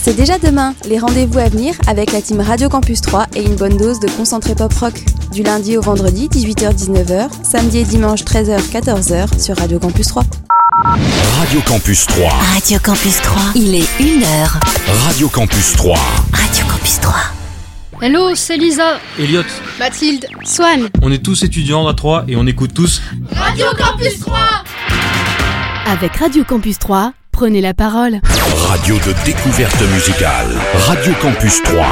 C'est déjà demain, les rendez-vous à venir avec la team Radio Campus 3 et une bonne dose de concentré pop rock. Du lundi au vendredi, 18h-19h, samedi et dimanche, 13h-14h sur Radio Campus 3. Radio Campus 3. Radio Campus 3, il est 1h. Radio Campus 3. Radio Campus 3. Hello, c'est Lisa. Elliot. Mathilde. Swan. On est tous étudiants à 3 et on écoute tous Radio Campus 3. Avec Radio Campus 3, prenez la parole. Radio de découverte musicale. Radio Campus 3.